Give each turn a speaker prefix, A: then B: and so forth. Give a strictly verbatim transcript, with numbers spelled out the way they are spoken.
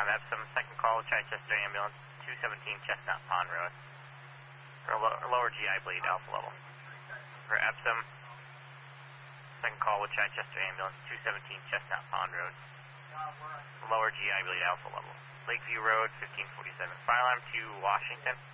A: five Epsom, second call, Chichester ambulance, two seventeen Chestnut Pond Road. For lo lower G I bleed, alpha level. For Epsom, second call with Chichester ambulance, two seventeen Chestnut Pond Road. Lower G I bleed, alpha level. Lakeview Road, fifteen forty-seven. Fire alarm to Washington.